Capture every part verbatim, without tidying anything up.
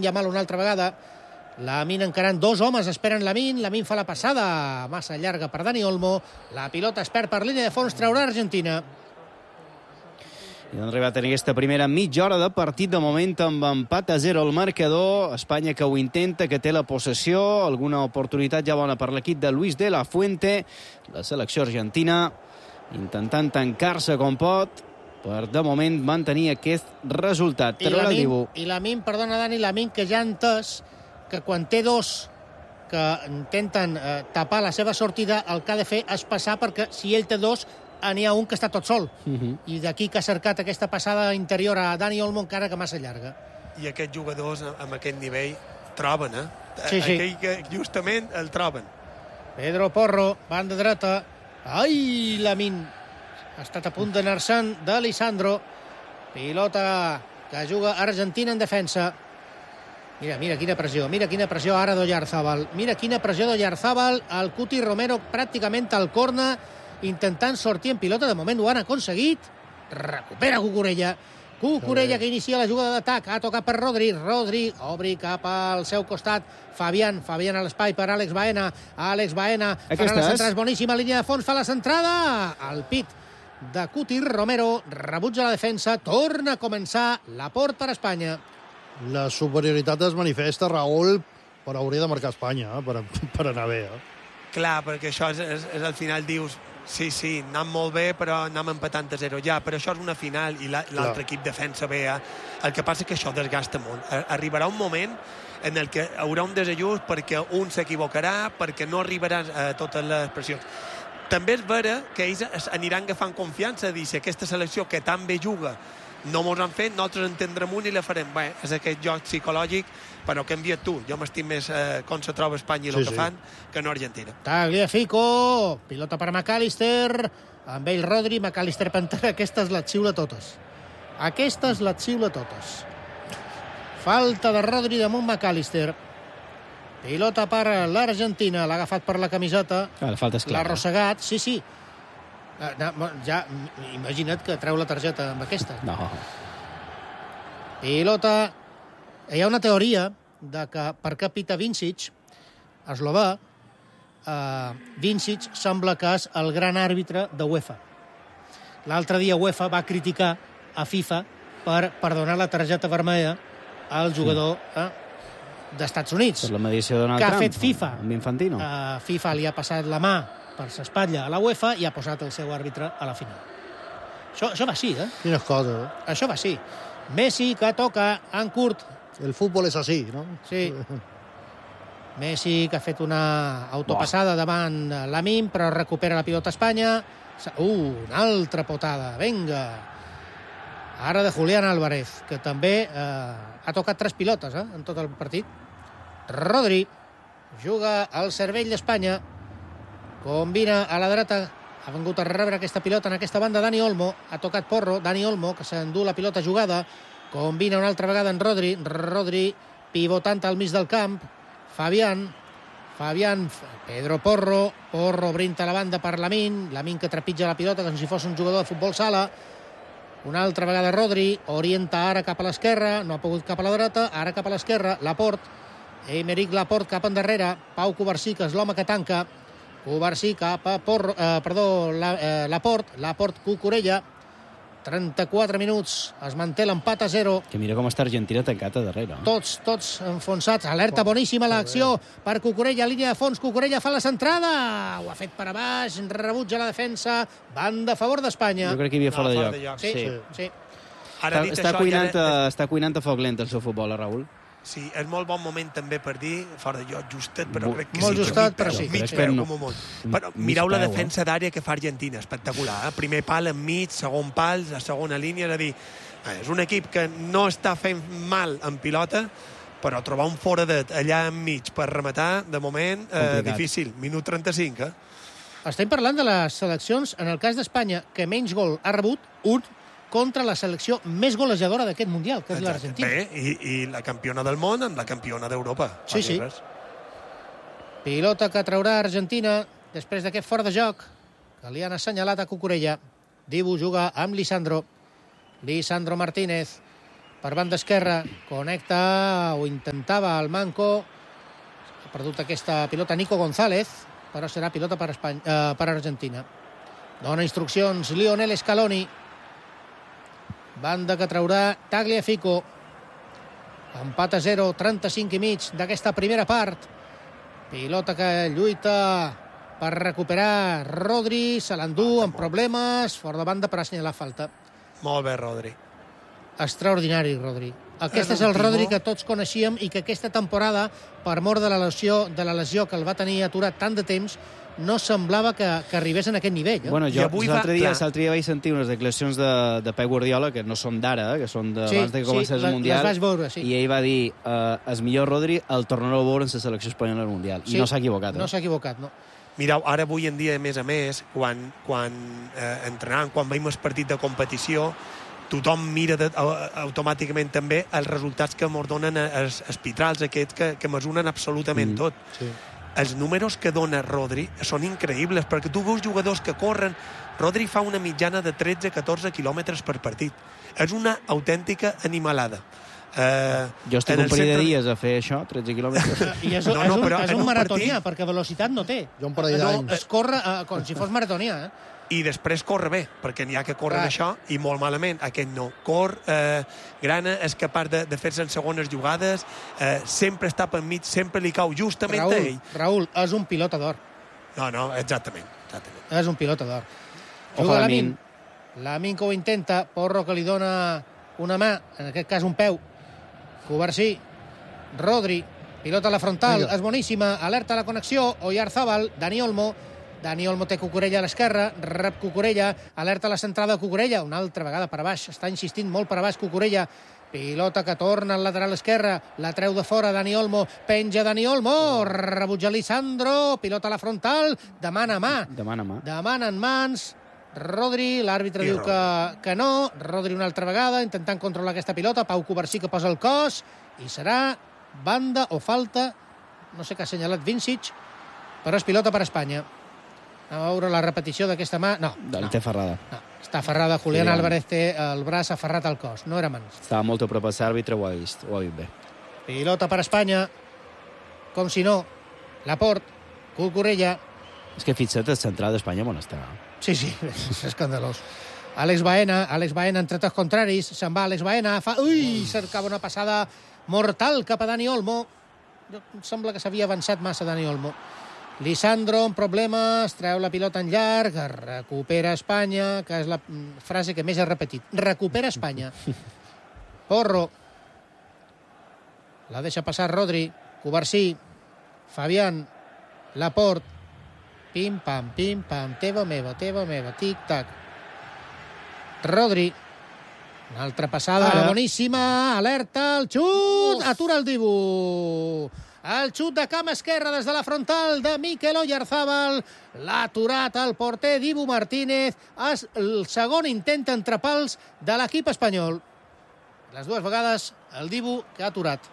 Yamal una altra vegada. Lamine encarant dos homes, esperen Lamine. Lamine fa la passada massa llarga per Dani Olmo. La pilota es perd per línia de fons, traurà Argentina. I han arribat a tenir aquesta primera mitja hora de partit, de moment amb empat a zero al marcador. Espanya que ho intenta, que té la possessió, alguna oportunitat ja bona per l'equip de Luis de la Fuente. La selecció argentina intentant tancar-se com pot per, de moment, mantenir aquest resultat. I Lamine, i Lamine, perdona Dani, Lamine que ja ha entès que quan té dos que intenten eh, tapar la seva sortida, el que ha de fer és passar, perquè si ell té dos, n'hi ha un que està tot sol. Uh -huh. I d'aquí que ha cercat aquesta passada interior a Dani Olmo, encara que massa llarga. I aquests jugadors amb aquest nivell troben, eh? Sí, sí. Aquell que justament el troben. Pedro Porro, banda dreta. Ai, Lamine. Ha estat a punt d'anar-se'n de Lisandro. Pilota que juga Argentina en defensa. Mira, mira quina pressió, mira quina pressió ara d'Oyarzabal. Mira quina pressió d'Oyarzabal. El Cuti Romero pràcticament al corner, intentant sortir en pilota. De moment ho han aconseguit. Recupera Cucurella. Cucurella que inicia la jugada d'atac. Ha tocat per Rodri. Rodri obri cap al seu costat. Fabián. Fabián a l'espai per Àlex Baena. Àlex Baena farà la centrada. És boníssima línia de fons. Fa la centrada. El pit de Cuti Romero. Rebutja la defensa. Torna a començar la Laporte per Espanya. La superioritat es manifesta, Raül, però hauria de marcar Espanya, eh, per, per anar bé. Eh? Clar, perquè això és, és, és al final dius sí, sí, anem molt bé, però anem empatant a zero. Ja, però això és una final i l'altre la, equip defensa bé. Eh? El que passa és que això desgasta molt. Arribarà un moment en el que hi haurà un desajust perquè un s'equivocarà, perquè no arribarà a totes les pressions. També és vera que ells aniran agafant confiança, dir, si aquesta selecció que tan bé juga no mos han fet, nosaltres entendrem un i la farem. Bé, és aquest joc psicològic, però que enviat tu. Jo m'estic més eh, com se troba Espanya i el sí, que sí. fan que no Argentina. Tagliafico, pilota per McAllister, amb ell Rodri, McAllister Pantera, aquestes les xiula totes. Aquestes les xiula totes. Falta de Rodri damunt McAllister. Pilota per l'Argentina, l'ha agafat per la camiseta, ah, la falta és clara. L'ha arrossegat, sí, sí. Ja, imagina't que treu la targeta amb aquesta. No. Pilota. Hi ha una teoria de que per què pita Vincic, eslovà, eh, Vincic sembla que és el gran àrbitre de UEFA. L'altre dia UEFA va criticar a FIFA per perdonar la targeta vermella al jugador eh, d'Estats Units. Per la mediació de Donald Trump. Trump. Que ha fet FIFA. Amb Infantino. Uh, FIFA li ha passat la mà per s'espatlla a la UEFA i ha posat el seu àrbitre a la final. Això, això va així, eh? Quines coses, eh? Això va així. Messi que toca en curt. El futbol és així, no? Sí. Messi que ha fet una autopassada davant Lamine, però recupera la pilota a Espanya. Uh, una altra potada. Vinga. Ara de Julián Álvarez, que també eh, ha tocat tres pilotes eh, en tot el partit. Rodri juga al cervell d'Espanya. Combina a la dreta, ha vengut a rebre aquesta pilota en aquesta banda Dani Olmo, ha tocat Porro, Dani Olmo, que s'endú la pilota jugada, combina una altra vegada en Rodri, Rodri pivotant al mig del camp, Fabián, Fabián, Pedro Porro, Porro brinta a la banda per Lamine, Lamine que trepitja la pilota com si fos un jugador de futbol sala, una altra vegada Rodri, orienta ara cap a l'esquerra, no ha pogut cap a la dreta, ara cap a l'esquerra, Laporte, Aymeric Laporte cap endarrere, Pau Covarsí, que és l'home que tanca, Covarsí cap a Porro, eh, perdó, la, eh, Laporte, Laporte Cucurella, trenta-quatre minuts, es manté l'empat a zero. Que mira com està Argentina tancat a darrere. Eh? Tots, tots enfonsats, alerta boníssima l'acció per Cucurella, línia de fons, Cucurella fa la centrada, ho ha fet per a baix, rebutja la defensa, banda a favor d'Espanya. Jo crec que hi havia no, fora de fora lloc. de lloc. Sí, sí. sí. sí. Ara, està, està, això, cuinant, ja... a, està cuinant a foc lent el seu futbol, eh, Raül? Sí, és molt bon moment també per dir, fora de lloc, justet, però Molt, crec que molt sí. justet, però mig sí. Mig Sí. peu, No. com un món. Però mireu la defensa d'àrea que fa Argentina, espectacular. Eh? Primer pal enmig, segon pal, a segona línia, és a dir, és un equip que no està fent mal en pilota, però trobar un foradet allà enmig per rematar, de moment, eh, difícil. Minut trenta-cinc, eh? Estem parlant de les seleccions, en el cas d'Espanya, que menys gol ha rebut, un contra la selecció més golejadora d'aquest Mundial, que és l'Argentina. Bé, i, i la campiona del món amb la campiona d'Europa. Sí, sí. Res. Pilota que traurà Argentina després d'aquest fora de joc, que li han assenyalat a Cucurella. Dibu juga amb Lisandro. Lisandro Martínez. per banda esquerra, connecta o intentava el Manco, ha perdut aquesta pilota Nico González, però serà pilota per, Espanya, eh, per Argentina. Dona instruccions Lionel Scaloni, banda que traurà Tagliafico, empat a zero, trenta-cinc i mig d'aquesta primera part, pilota que lluita per recuperar Rodri, se l'endú amb problemes, fora de banda per assenyalar falta. Molt bé, Rodri. Extraordinari, Rodri. Aquest és, és el Rodri que tots coneixíem i que aquesta temporada, per mort de la lesió, de la lesió que el va tenir aturat tant de temps, no semblava que, que arribés en aquest nivell. Eh? Bueno, jo l'altre dia, va... dia vaig sentir unes declaracions de, de Pep Guardiola, que no són d'ara, que són d'abans sí, de que comencés sí, el Mundial. Les vaig veure, sí. I ell va dir, eh, el millor Rodri el tornarà a veure en la selecció espanyola al Mundial. Sí, I no s'ha equivocat. Eh? No s'ha equivocat, no. Mireu, ara avui en dia, a més a més, quan, quan eh, entrenant, quan veiem el partit de competició, tothom mira de, automàticament també els resultats que ens donen els, els pitrals aquests que, que mesuren absolutament mm, tot. Sí. Els números que dona Rodri són increïbles, perquè tu veus jugadors que corren. Rodri fa una mitjana de tretze a catorze quilòmetres per partit. És una autèntica animalada. Uh, jo estic un parell de dies a fer això, tretze quilòmetres. I és, no, no, és un, és un, un maratonià, partit... perquè velocitat no té. Jo un parell d'anys. No, es corre uh, com si fos maratonià, eh? I després corre bé, perquè n'hi ha que corren això i molt malament. Aquest no. Cor, eh, Grana és capaç de, de fer-se en segones jugades, eh, sempre està per mig, sempre li cau justament Raül, a ell. Raül, és un pilota d'or. No, no, exactament. exactament. És un pilota d'or. Juga Lamin. Lamin que ho intenta, Porro que li dona una mà, en aquest cas un peu. Covarsí, Rodri, pilota a la frontal, Vinga. És boníssima, alerta a la connexió, Oyarzábal, Dani Olmo, Dani Olmo té Cucurella a l'esquerra, rep Cucurella, alerta a la centrada de Cucurella, una altra vegada per a baix, està insistint molt per a baix Cucurella, pilota que torna al lateral esquerre, la treu de fora Dani Olmo, penja Dani Olmo, rebutja Lisandro, pilota a la frontal, demana mà, demana mà, demanen mans, Rodri, l'àrbitre diu que, que no, Rodri una altra vegada, intentant controlar aquesta pilota, Pau Covarsí que posa el cos, i serà banda o falta, no sé què ha assenyalat Vincic, però és pilota per Espanya. A veure la repetició d'aquesta mà. No, no. no. Té ferrada. No, està ferrada. Julián sí, Álvarez té el braç aferrat al cos. No era mans. Estava molt a prop a l'àrbitre, ho ha vist. Ho ha vist bé. Pilota per Espanya. Com si no. Laporte. Cucurella. És que fixa't, el central d'Espanya on està. Sí, sí, és escandalós. Àlex Baena. Àlex Baena entre tres contraris. Se'n va Àlex Baena. Fa... Ui, cercava una passada mortal cap a Dani Olmo. Em sembla que s'havia avançat massa Dani Olmo. Lisandro amb problemes, treu la pilota en llarg, recupera Espanya, que és la frase que més he repetit. Recupera Espanya. Porro. La deixa passar Rodri. Covarsí. Fabián. Laporte. Pim-pam, pim-pam. Teva meva, teva meva. Tic-tac. Rodri. Una altra passada Ara. boníssima. Alerta, el xut. Atura el Dibu. El xut de cama esquerra des de la frontal de Mikel Oyarzábal. L'ha aturat el porter Dibu Martínez. És el segon intent entre pals de l'equip espanyol. Les dues vegades el Dibu que ha aturat.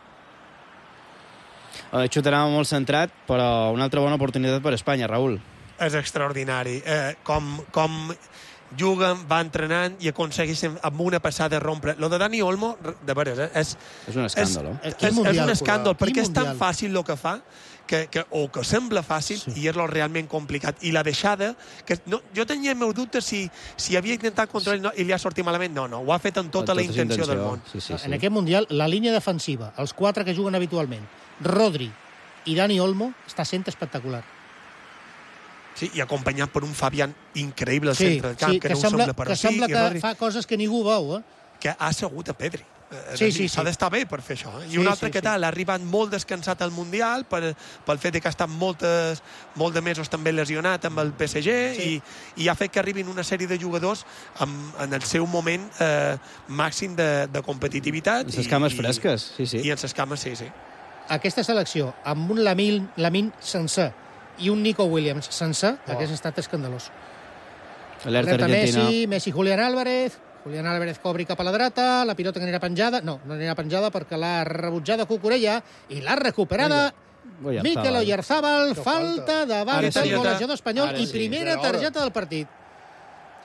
El xut anava molt centrat, però una altra bona oportunitat per Espanya, Raül. És extraordinari. Eh, com... com... juguen, va entrenant i aconsegueixen amb una passada rompre. Lo de Dani Olmo, de veres, és... És un escàndol. És, és, és, és un escàndol, perquè és tan fàcil el que fa, que, que, o que sembla fàcil, sí. I és lo realment complicat. I la deixada, que no, jo tenia el meu dubte si, si havia intentat controlar no, i li ha sortit malament. No, no, ho ha fet amb tota, tota la intenció, intenció del món. Sí, sí, sí. En aquest Mundial, la línia defensiva, els quatre que juguen habitualment, Rodri i Dani Olmo, està sent espectacular. Sí, i acompanyat per un Fabián increïble al sí, centre del camp, sí, que, que no sembla, ho sembla, però que sí. sembla que Rodri, fa coses que ningú veu, eh? Que ha assegut a Pedri. Sí, sí, sí. S'ha d'estar bé per fer això. Eh? I sí, un altre sí, que sí. tal, ha arribat molt descansat al Mundial per, pel fet que ha estat moltes, molt de mesos també lesionat amb el P S G sí. i, i ha fet que arribin una sèrie de jugadors amb, en el seu moment eh, màxim de, de competitivitat. I les cames fresques, sí, sí. I en les cames, sí, sí. Aquesta selecció, amb un Lamin, Lamin sencer i un Nico Williams sencer, oh. hagués estat escandalós. Alerta Argentina. Messi, Messi, Julián Álvarez. Julián Álvarez cobri cap a la dreta, la pilota que anirà penjada. No, no anirà penjada perquè l'ha rebutjada Cucurella i l'ha recuperada Oyarzábal. Mikel Oyarzábal. Falta davant del golejador espanyol i primera targeta del partit.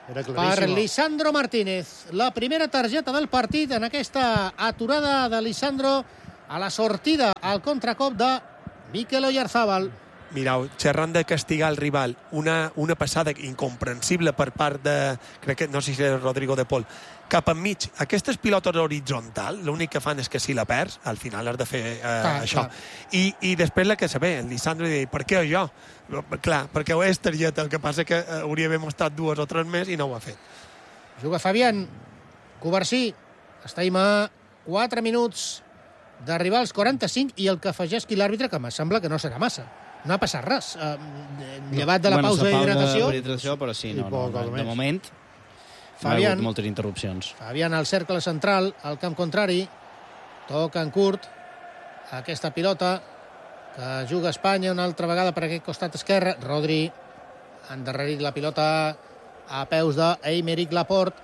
Era per claríssima. Lisandro Martínez. La primera targeta del partit en aquesta aturada de Lisandro a la sortida al contracop de Mikel Oyarzabal. Mireu, xerrant de castigar el rival, una, una passada incomprensible per part de, crec que, no sé si és Rodrigo de Pol, cap enmig. Aquestes pilotes horitzontal, l'únic que fan és que si la perds, al final has de fer eh, clar, això. Clar. I, I després la que saber, el Lisandro diu, per què jo? Clar, perquè és targeta, el que passa que eh, hauria d'haver mostrat dues o tres més i no ho ha fet. Juga Fabián Covarsí. Estem a quatre minuts d'arribar als quaranta-cinc i el que afegeix aquí l'àrbitre, que me sembla que no serà massa. No ha passat res. Uh, llevat de la bueno, pausa d'hidratació. hidratació, però sí, no, no, no, de moment Fabián, no hi ha hagut moltes interrupcions. Fabián al cercle central, al camp contrari. Toca en curt aquesta pilota que juga Espanya una altra vegada per aquest costat esquerre. Rodri ha endarrerit la pilota a peus d'Aymeric Laporte.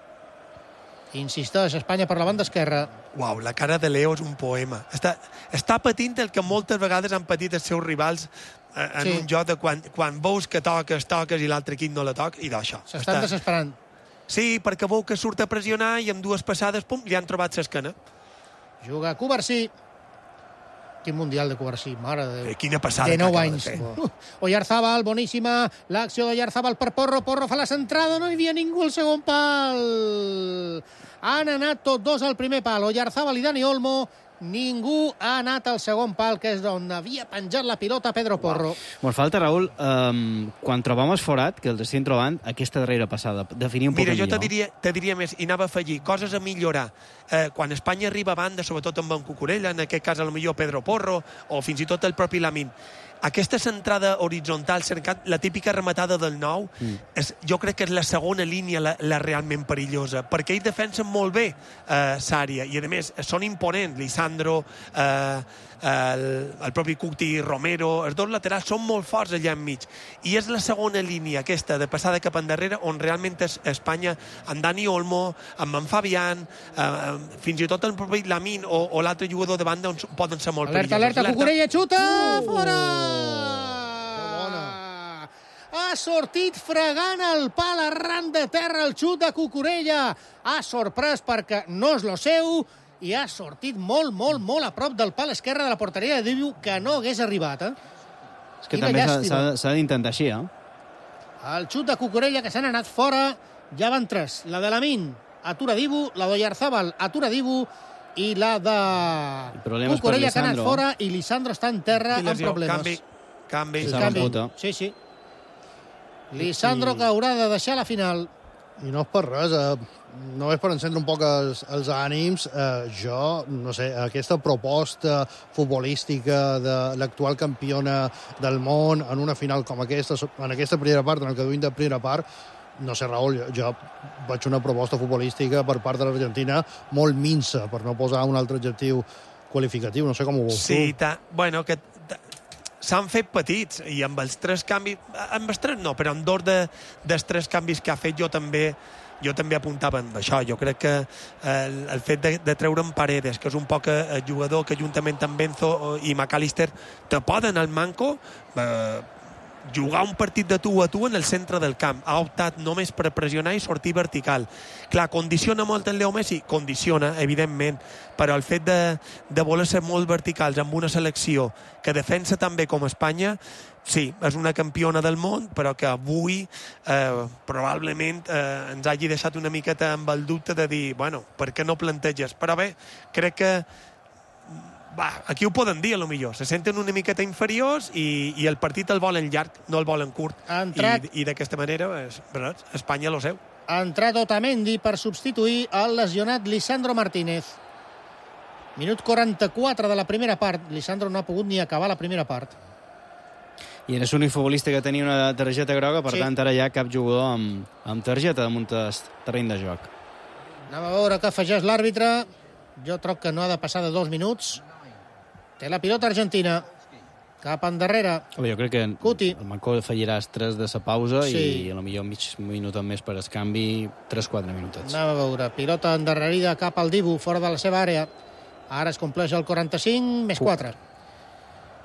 Insisteix Espanya per la banda esquerra. Uau, la cara de Leo és un poema. Està, està patint el que moltes vegades han patit els seus rivals eh, en Sí. un joc de quan, quan veus que toques, toques i l'altre equip no la toca, i d'això. S'estan Està- desesperant. Sí, perquè veu que surt a pressionar i amb dues passades, pum, li han trobat l'esquena. Juga Covarsí. Quin mundial de Covarsí, mare de Déu. Eh, quina passada De que nou acaba de anys. fer. Uh, Oyarzabal, boníssima. L'acció d'Oyarzabal per Porro. Porro fa la centrada, no hi havia ningú al segon pal. Han anat tots dos al primer pal. Oyarzabal i Dani Olmo. Ningú ha anat al segon pal, que és on havia penjat la pilota Pedro Porro. Mos falta, Raül, um, quan trobam el forat, que els estem trobant, aquesta darrera passada, definir un poc Mira, jo millor. te diria, te diria més, i anava a afegir, coses a millorar. Eh, quan Espanya arriba a banda, sobretot amb en Cucurella, en aquest cas, potser Pedro Porro, o fins i tot el propi Lamin, aquesta centrada horitzontal, cercant la típica rematada del nou, mm. és, jo crec que és la segona línia la, la realment perillosa, perquè ells defensen molt bé eh, Sària, i a més són imponents, Lisandro, eh, el, el propi Cuti, Romero, els dos laterals són molt forts allà enmig, i és la segona línia aquesta de passada cap endarrere on realment és Espanya, amb Dani Olmo, amb en Fabián, eh, fins i tot el propi Lamin o, o l'altre jugador de banda on poden ser molt Alerta, perillosos. alerta, Cucurella, xuta! Uh! Fora! bona. Ha sortit fregant el pal arran de terra el xut de Cucurella. Ha sorprès perquè no és lo seu i ha sortit molt, molt, molt a prop del pal esquerre de la porteria de Dibu, que no hagués arribat. Eh? És que Quina també s'ha- llàstima. s'ha s'ha d'intentar així, eh? El xut de Cucurella, que s'han anat fora, ja van tres. La de Lamin atura Dibu, la d'Oyarzabal atura Dibu i la de problemes per Cucurella, que ha anat Lisandro. fora, i Lisandro està en terra I amb lesió, problemes. Canvi, canvi. Sí, Sí, s'ha canvi. remputa. Sí, sí. Lisandro, que haurà de deixar la final. I no és per res, eh, només per encendre un poc els, els ànims, eh, jo, no sé, aquesta proposta futbolística de l'actual campiona del món en una final com aquesta, en aquesta primera part, en el que duim de primera part, no sé, Raül, jo, jo vaig una proposta futbolística per part de l'Argentina molt minsa, per no posar un altre adjectiu qualificatiu, no sé com ho veus Sí, tu. ta, bueno, que ta- s'han fet petits i amb els tres canvis, amb els tres no, però amb dos de, dels tres canvis que ha fet jo també jo també apuntava amb això. Jo crec que eh, el, el fet de, de treure en Paredes, que és un poc eh, el jugador que juntament amb Benzo i McAllister te poden al manco eh, jugar un partit de tu a tu en el centre del camp. Ha optat només per pressionar i sortir vertical. Clar, condiciona molt el Leo Messi? Condiciona, evidentment, però el fet de, de voler ser molt verticals amb una selecció que defensa tan bé com Espanya, sí, és una campiona del món, però que avui eh, probablement eh, ens hagi deixat una miqueta amb el dubte de dir, bueno, per què no planteges? Però bé, crec que va, aquí ho poden dir, a lo millor. Se senten una miqueta inferiors i, i el partit el volen llarg, no el volen curt. Ha entrat- I, i d'aquesta manera, és, res, Espanya lo seu. Ha entrat Otamendi per substituir el lesionat Lisandro Martínez. Minut quaranta-quatre de la primera part. Lisandro no ha pogut ni acabar la primera part. I eres l'únic futbolista que tenia una targeta groga, per Sí. tant, ara hi ha cap jugador amb, amb targeta damunt del terreny de joc. Anem a veure què afegeix l'àrbitre. Jo troc que no ha de passar de dos minuts. Té la pilota argentina. Cap endarrere. Jo crec que Cuti. el Mancó falliràs tres de sa pausa Sí. i a lo millor mig minut més per escanvi, tres quatre minutets. Anem a veure. Pilota endarrerida cap al Dibu, fora de la seva àrea. Ara es compleix el quaranta-cinc, més quatre.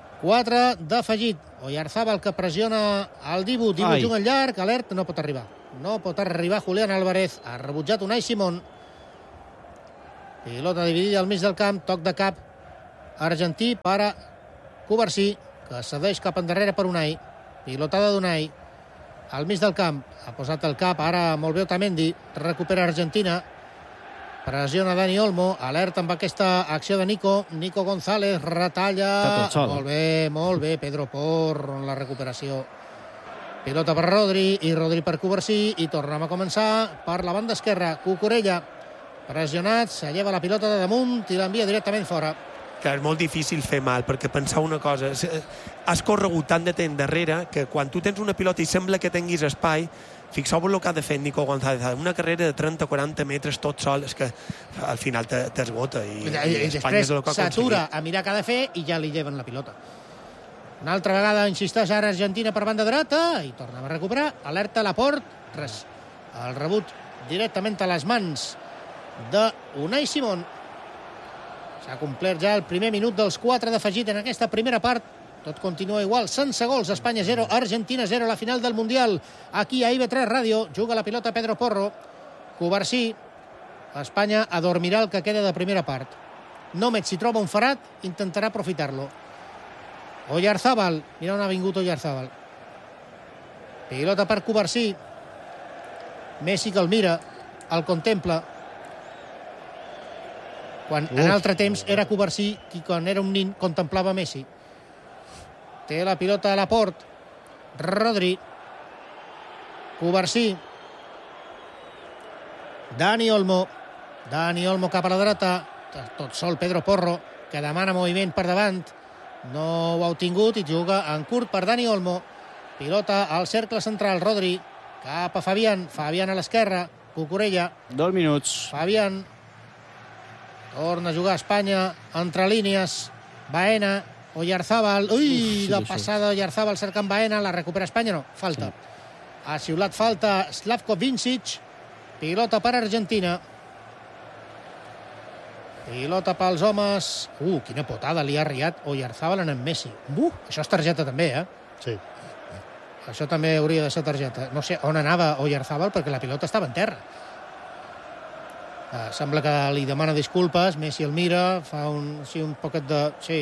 quatre d'afegit. Oyarzabal, que pressiona el Dibu. Dibu Ai. juga en llarg, alerta, no pot arribar. No pot arribar Julián Álvarez. Ha rebutjat Unai Simón. Pilota dividida al mig del camp. Toc de cap argentí per a Covarsí, que cedeix cap endarrere per Unai. Pilotada d'Unai. Al mig del camp. Ha posat el cap. Ara molt bé Otamendi. Recupera Argentina. Pressiona Dani Olmo. Alerta amb aquesta acció de Nico. Nico González retalla. Molt bé, molt bé. Pedro Porro en la recuperació. Pilota per Rodri i Rodri per Covarsí i tornem a començar per la banda esquerra. Cucurella, pressionat, se lleva la pilota de damunt i l'envia directament fora. Que és molt difícil fer mal, perquè pensar una cosa, has corregut tant de temps darrere que quan tu tens una pilota i sembla que tinguis espai, fixeu-vos el que ha de fer Nico González. Una carrera de trenta a quaranta metres tot sol, és que al final t'esgota. I, i, i després s'atura a mirar què ha de fer i ja li lleven la pilota. Una altra vegada insisteix ara Argentina per banda dreta i tornem a recuperar. Alerta Laporte. Res. El rebut directament a les mans d'Unai Simón. S'ha complert ja el primer minut dels quatre d'afegit en aquesta primera part. Tot continua igual. Sense gols. Espanya zero, Argentina zero a la final del Mundial. Aquí a I B tres Ràdio. Juga la pilota Pedro Porro. Covarsí. Espanya adormirà el que queda de primera part. Només si troba un farat, intentarà aprofitar-lo. Oyarzábal, mira on ha vingut Oyarzábal. Pilota per Covarsí. Messi que el mira, el contempla. Quan en altre temps era Covarsí qui quan era un nin contemplava Messi. Té la pilota a Laporte. Rodri. Covarsí. Dani Olmo. Dani Olmo cap a la dreta. Tot sol Pedro Porro, que demana moviment per davant. No ho ha obtingut i juga en curt per Dani Olmo. Pilota al cercle central, Rodri. Cap a Fabián. Fabián a l'esquerra. Cucurella. Dos minuts. Fabián. Torna a jugar a Espanya. Entre línies. Baena. Oyarzábal. Ui, Uf, sí, de passada sí. Oyarzábal cercant Baena. La recupera Espanya, no. Falta. Sí. Ha xiulat falta Slavko Vincic. Pilota per Argentina. Pilota pels homes. Uh, quina potada li ha arriat Oyarzábal en Messi. Uh, això és targeta també, eh? Sí. Això també hauria de ser targeta. No sé on anava Oyarzábal perquè la pilota estava en terra. Uh, sembla que li demana disculpes. Messi el mira, fa un, sí, un poquet de... Sí.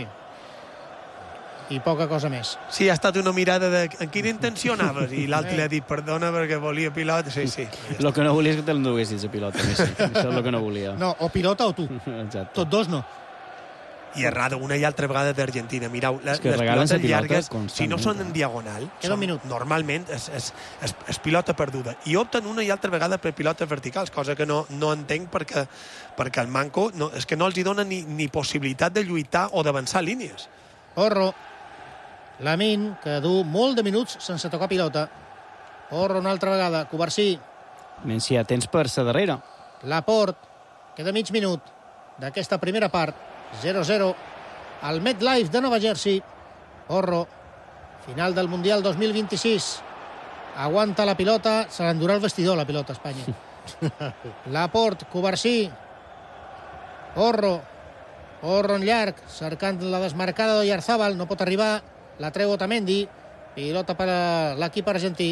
I poca cosa més. Sí, ha estat una mirada de en quina intenció anaves? I l'altre li ha dit perdona perquè volia pilota. Sí, sí. El que no volia és que te l'enduguessis a pilota, Messi. Això és el que no volia. No, o pilota o tu. Exacte. Tots dos no. I errada una i altra vegada d'Argentina. Mireu, les, les pilotes llargues, si no són en diagonal, queda un minut. Normalment és, és, és, és pilota perduda. I opten una i altra vegada per pilotes verticals, cosa que no, no entenc perquè, perquè el manco no, és que no els hi dona ni, ni possibilitat de lluitar o d'avançar línies. Porro. Lamine, que du molt de minuts sense tocar pilota. Porro una altra vegada. Covarsí. Messi, ja tens per sa darrere. Laporte. Queda mig minut d'aquesta primera part. zero a zero al MetLife de Nova Jersey. Porro. Final del Mundial dos mil vint-i-sis. Aguanta la pilota. Se l'endurà el vestidor, la pilota, Espanya. Laporte. Covarsí. Porro. Porro en llarg. Cercant la desmarcada d'Oyarzabal. No pot arribar. La treu Otamendi. Pilota per a l'equip argentí.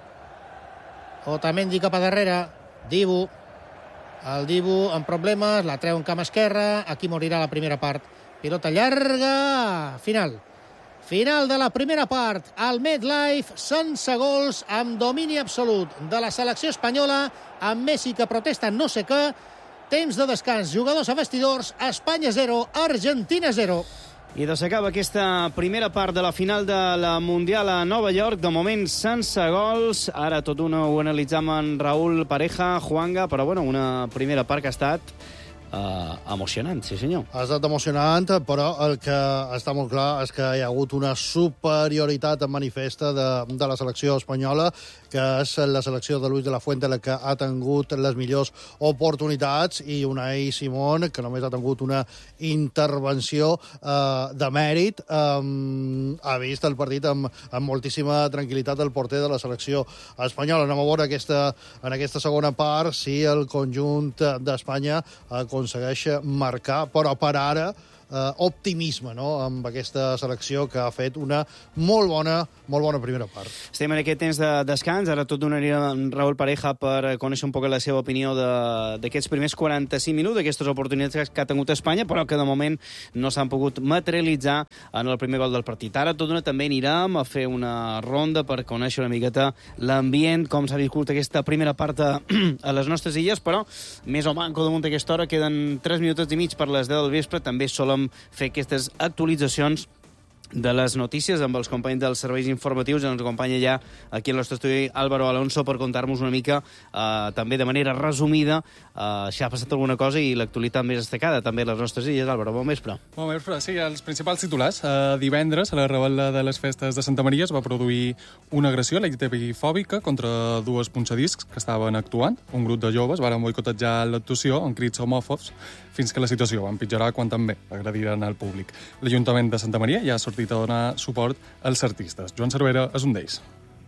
Otamendi cap a darrere. Dibu. El Dibu amb problemes. La treu en camp esquerra. Aquí morirà la primera part. Pilota llarga. Final. Final de la primera part. Al MetLife, sense gols, amb domini absolut de la selecció espanyola, amb Messi que protesta no sé què. Temps de descans. Jugadors a vestidors. Espanya zero, Argentina zero. I doncs s'acaba aquesta primera part de la final de la Mundial a Nova York. De moment, sense gols. Ara tot una ho analitzam en Raúl Pareja, Juanga, però bueno, una primera part que ha estat uh, emocionant, sí senyor. Ha estat emocionant, però el que està molt clar és que hi ha hagut una superioritat manifesta de, de la selecció espanyola, que és la selecció de Luis de la Fuente la que ha tingut les millors oportunitats, i Unai Simón, que només ha tingut una intervenció eh, de mèrit, eh, ha vist el partit amb, amb moltíssima tranquil·litat el porter de la selecció espanyola. Anem a veure aquesta, en aquesta segona part si el conjunt d'Espanya aconsegueix marcar, però per ara eh, optimisme, no?, amb aquesta selecció que ha fet una molt bona, molt bona primera part. Estem en aquest temps de descans, ara tot donaria en Raúl Pareja per conèixer un poc la seva opinió d'aquests primers quaranta-cinc minuts, d'aquestes oportunitats que ha tingut Espanya, però que de moment no s'han pogut materialitzar en el primer gol del partit. Ara tot d'una també anirem a fer una ronda per conèixer una miqueta l'ambient, com s'ha viscut aquesta primera part a, a les nostres illes, però més o manco damunt d'aquesta hora, queden tres minuts i mig per les deu del vespre, també solem fer aquestes actualitzacions de les notícies amb els companys dels serveis informatius. Ens acompanya ja aquí al nostre estudi Álvaro Alonso per contar-nos una mica, eh, també de manera resumida, eh, si ha passat alguna cosa i l'actualitat més destacada també a les nostres illes. Álvaro, bon vespre. Bon vespre, sí, els principals titulars. Eh, divendres, a la rebel·la de les festes de Santa Maria, es va produir una agressió L G T B I fòbica contra dues punxadiscs que estaven actuant. Un grup de joves varen boicotejar l'actuació amb crits homòfobs fins que la situació va empitjorar quan també agrediren al públic. L'Ajuntament de Santa Maria ja ha sortit a donar suport als artistes. Joan Cervera és un d'ells.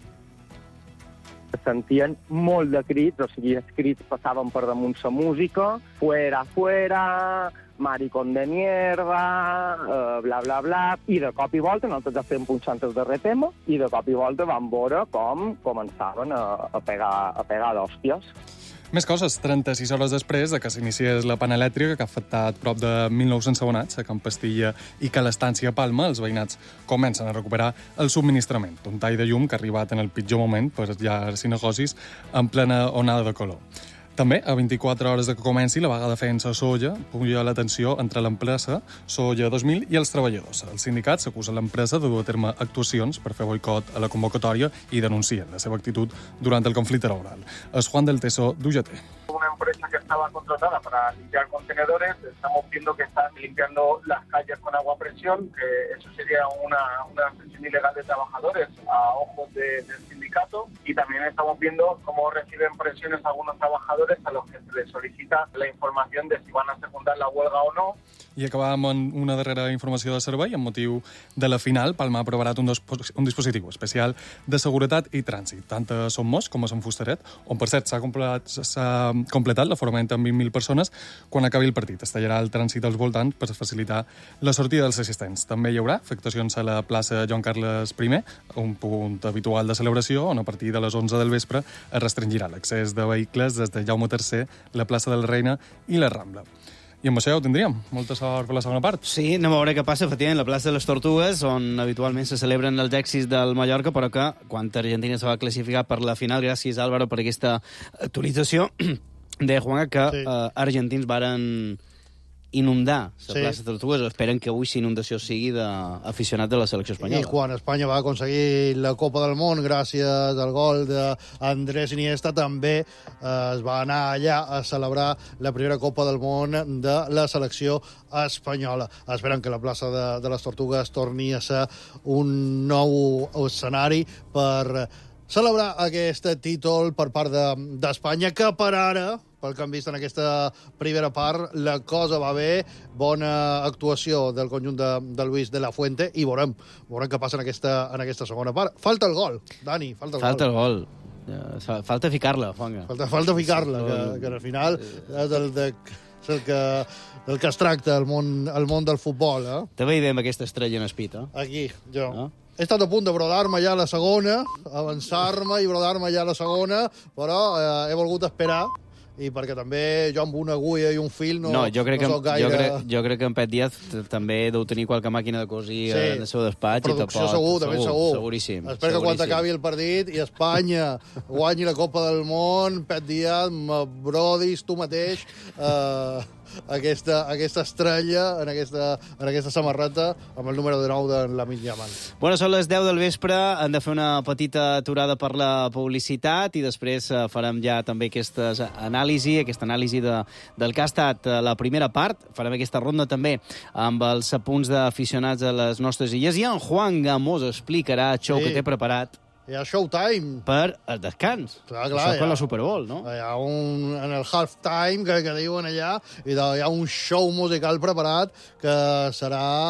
Sentien molt de crits, o sigui, els crits passaven per damunt la música, fuera, fuera, maricón de mierda, eh, bla, bla, bla, i de cop i volta nosaltres ja fèiem punxant el darrer tema, i de cop i volta vam veure com començaven a, a pegar, a pegar d'hòsties. Més coses, trenta-sis hores després de que s'iniciés la pana elèctrica que ha afectat prop de mil nou-cents abonats a Can Pastilla i que l'Estància Palma, els veïnats comencen a recuperar el subministrament. Un tall de llum que ha arribat en el pitjor moment per llars i negocis en plena onada de calor. També, a vint-i-quatre hores de que comenci la vaga de defensa a Solla, puja la tensió entre l'empresa Solla dos mil i els treballadors. Els sindicats acusen l'empresa de dur a terme actuacions per fer boicot a la convocatòria i denuncien la seva actitud durant el conflicte laboral. És Juan del Teso, d'U G T. Una empresa que estaba contratada para limpiar contenedores, estamos viendo que están limpiando las calles con agua a presión, que eso sería una, una presión ilegal de trabajadores a ojos de, del sindicato, y también estamos viendo cómo reciben presiones algunos trabajadores a los que se les solicita la información de si van a secundar la huelga o no. I acabàvem amb una darrera informació de servei. Amb motiu de la final, Palma ha aprovarat un, un dispositiu especial de seguretat i trànsit, tant a Son Mos com a Sant Fustaret, on, per cert, s'ha completat, completat l'aforament amb vint mil persones. Quan acabi el partit, es tallarà el trànsit als voltants per facilitar la sortida dels assistents. També hi haurà afectacions a la plaça Joan Carles I, un punt habitual de celebració, on a partir de les onze del vespre es restringirà l'accés de vehicles des de Jaume tercer, la plaça de la Reina i la Rambla. I amb això ja ho tindríem. Molta sort per la segona part. Sí, anem a veure què passa, efectivament, la plaça de les Tortugues, on habitualment se celebren els èxits del Mallorca, però que, quan Argentina se va classificar per la final, gràcies, Álvaro, per aquesta actualització de Juan, que sí. eh, argentins varen inundar la sí. plaça de Tortugues. Esperen que avui la inundació sigui d'aficionats de la selecció espanyola. I quan Espanya va aconseguir la Copa del Món gràcies al gol d'Andrés Iniesta, també eh, es va anar allà a celebrar la primera Copa del Món de la selecció espanyola. Esperen que la plaça de, de les Tortugues torni a ser un nou escenari per celebrar aquest títol per part d'Espanya, de, que per ara, pel que hem vist en aquesta primera part, la cosa va bé, bona actuació del conjunt de, de Luis de la Fuente, i veurem, veurem què passa en aquesta, en aquesta segona part. Falta el gol, Dani, falta el falta gol. Falta el gol. Falta ficar-la, Juanga. Falta, falta ficar-la, que, que al final és el, de, és el que, del que es tracta el món, el món del futbol. Eh? Te veiem aquesta estrella en espit, eh? Aquí, jo. No? He estat a punt de brodar-me ja a la segona, avançar-me i brodar-me ja a la segona, però eh, he volgut esperar, i perquè també jo amb una agulla i un fil no, no, jo crec no que, soc gaire... Jo crec, jo crec que en Pep Díaz també deu tenir qualque màquina de cosir sí. en el seu despatx. Producció i segur, també segur. segur. Seguríssim. Espero que quan acabi el partit i Espanya guanyi la Copa del Món, Pep Díaz, me brodis tu mateix eh, aquesta, aquesta estrella en aquesta, en aquesta samarreta amb el número de nou de Lamine Yamal. Bueno, són les deu del vespre, hem de fer una petita aturada per la publicitat i després farem ja també aquestes anàlisi, aquesta anàlisi de, del que ha estat la primera part. Farem aquesta ronda també amb els apunts d'aficionats a les nostres illes i en Juan Gamós explicarà el show sí. que té preparat. Hi ha showtime. Per el descans. Clar, clar, això per ha, la Super Bowl, no? Hi ha un, en el halftime, que, que diuen allà, i de, hi ha un show musical preparat que serà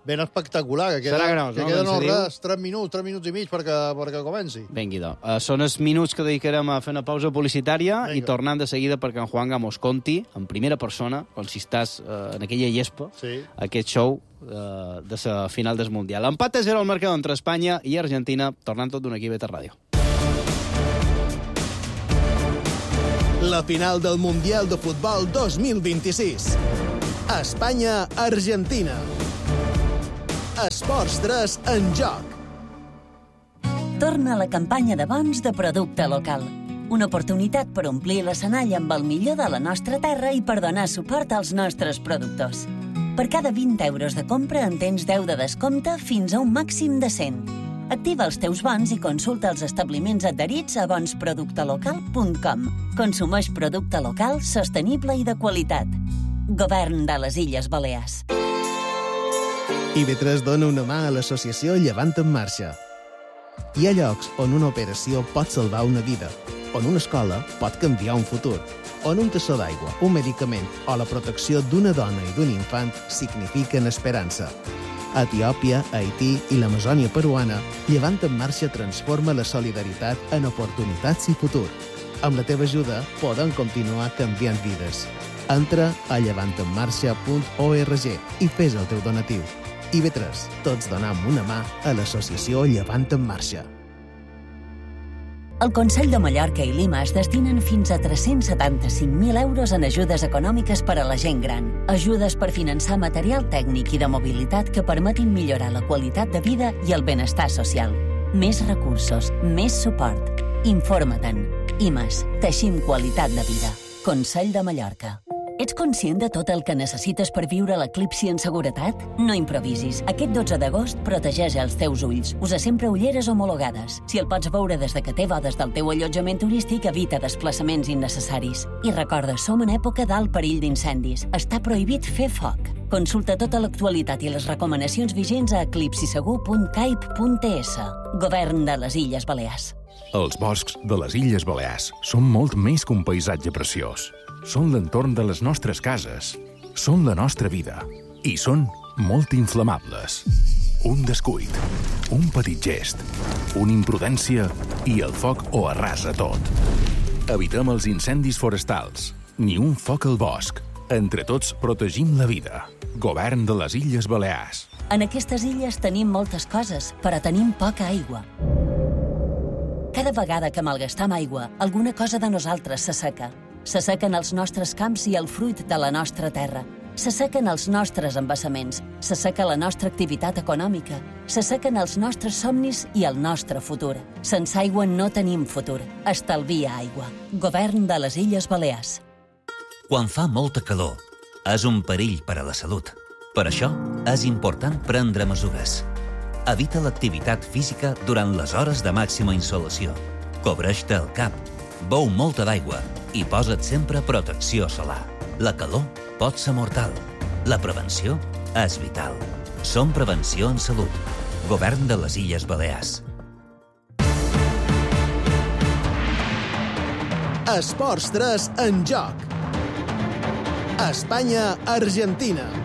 ben espectacular, que, queda, Serà gros, que no? queden Com se no, diu? res, tres minuts, tres minuts i mig perquè, perquè comenci. Vengui, do. Uh, són els minuts que dedicarem a fer una pausa publicitària Venga. i tornant de seguida perquè en Juan Gamos conti, en primera persona, com si estàs uh, en aquella llespa, Sí. aquest show uh, de la final del Mundial. Empat a zero al marcador entre Espanya i Argentina, tornant tot d'un equip de ràdio. La final del Mundial de Futbol dos mil vint-i-sis. Espanya-Argentina. Esports tres en joc. Torna la campanya de bons de producte local. Una oportunitat per omplir l'escenari amb el millor de la nostra terra i per donar suport als nostres productors. Per cada vint euros de compra en tens deu de descompte fins a un màxim de cent. Activa els teus bons i consulta els establiments adherits a bons producte local punt com. Consumeix producte local, sostenible i de qualitat. Govern de les Illes Balears. I B tres dona una mà a l'associació Llevant en Marxa. Hi ha llocs on una operació pot salvar una vida, on una escola pot canviar un futur, on un tassó d'aigua, un medicament o la protecció d'una dona i d'un infant signifiquen esperança. A Etiòpia, Haití i l'Amazònia peruana, Llevant en Marxa transforma la solidaritat en oportunitats i futur. Amb la teva ajuda podem continuar canviant vides. Entra a llevant en marxa punt org i fes el teu donatiu. I B tres, tots donam una mà a l'associació Llevant en Marxa. El Consell de Mallorca i Lima es destinen fins a tres-cents setanta-cinc mil euros en ajudes econòmiques per a la gent gran. Ajudes per finançar material tècnic i de mobilitat que permetin millorar la qualitat de vida i el benestar social. Més recursos, més suport. Informa-te'n. I més, teixim qualitat de vida. Consell de Mallorca. Ets conscient de tot el que necessites per viure l'eclipsi en seguretat? No improvisis. Aquest dotze d'agost protegeix els teus ulls. Usa sempre ulleres homologades. Si el pots veure des de que té des del teu allotjament turístic, evita desplaçaments innecessaris. I recorda, som en època d'alt perill d'incendis. Està prohibit fer foc. Consulta tota l'actualitat i les recomanacions vigents a eclipsisegur punt caip punt es. Govern de les Illes Balears. Els boscs de les Illes Balears són molt més que un paisatge preciós. Són l'entorn de les nostres cases, són la nostra vida i són molt inflamables. Un descuit, un petit gest, una imprudència i el foc ho arrasa tot. Evitem els incendis forestals, ni un foc al bosc. Entre tots protegim la vida. Govern de les Illes Balears. En aquestes illes tenim moltes coses, però tenim poca aigua. Cada vegada que malgastam aigua, alguna cosa de nosaltres s'asseca. S'assequen els nostres camps i el fruit de la nostra terra. S'assequen els nostres embassaments. S'asseca la nostra activitat econòmica. S'assequen els nostres somnis i el nostre futur. Sense aigua no tenim futur. Estalvia aigua. Govern de les Illes Balears. Quan fa molta calor, és un perill per a la salut. Per això, és important prendre mesures. Evita l'activitat física durant les hores de màxima insolació. Cobreix-te el cap. Beu molta d'aigua i posa't sempre protecció solar. La calor pot ser mortal. La prevenció és vital. Som Prevenció en Salut. Govern de les Illes Balears. Esports tres en joc. Espanya-Argentina.